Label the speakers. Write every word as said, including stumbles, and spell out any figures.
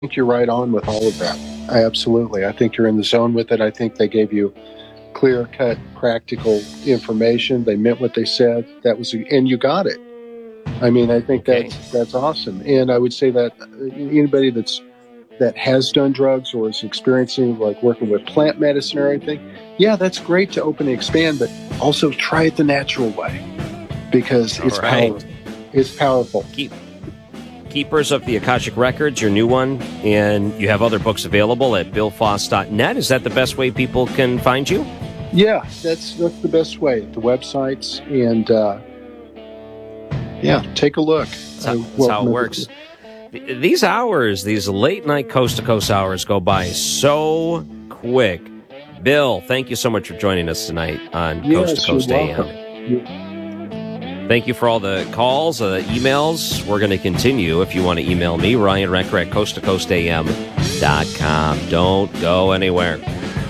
Speaker 1: think you're right on with all of that. I absolutely. I think you're in the zone with it. I think they gave you clear-cut, practical information. They meant what they said. That was, and you got it. I mean, I think
Speaker 2: Okay.
Speaker 1: that's that's awesome. And I would say that anybody that's that has done drugs or is experiencing, like working with plant medicine or anything, yeah, that's great to open and expand, but also try it the natural way, because it's
Speaker 2: All right.
Speaker 1: powerful. It's powerful.
Speaker 2: Keep Keepers of the Akashic Records, your new one, and you have other books available at bill foss dot net. Is that the best way people can find you?
Speaker 1: Yeah, that's that's the best way. The websites, and uh, yeah, take a look.
Speaker 2: That's how, that's how it works. These hours, these late night coast to coast hours, go by so quick. Bill, thank you so much for joining us tonight on
Speaker 1: Yes,
Speaker 2: Coast to Coast
Speaker 1: you're
Speaker 2: A
Speaker 1: welcome.
Speaker 2: M.
Speaker 1: You-
Speaker 2: Thank you for all the calls, uh, emails. We're going to continue. If you want to email me, Ryan Recker at coast to coast a m dot com. Don't go anywhere.